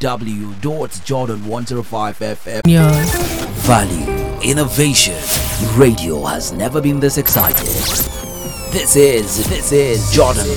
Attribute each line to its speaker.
Speaker 1: www.jordan105fm.
Speaker 2: Yeah.
Speaker 1: Value, innovation. Radio has never been this excited. This is Jordan